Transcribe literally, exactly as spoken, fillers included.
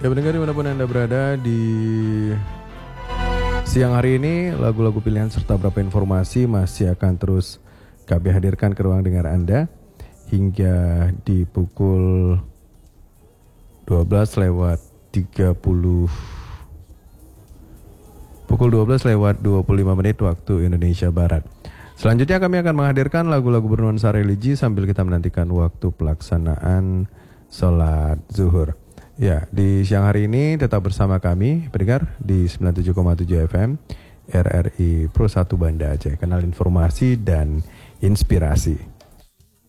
Ya pendengar dimanapun Anda berada di siang hari ini, lagu-lagu pilihan serta beberapa informasi masih akan terus kami hadirkan ke ruang dengar Anda hingga di pukul dua belas lewat tiga puluh pukul dua belas lewat dua puluh lima menit waktu Indonesia Barat. Selanjutnya kami akan menghadirkan lagu-lagu bernuansa religi sambil kita menantikan waktu pelaksanaan sholat zuhur. Ya, di siang hari ini tetap bersama kami, pendengar, di sembilan puluh tujuh koma tujuh F M R R I Pro satu Banda Aceh, kanal informasi dan inspirasi.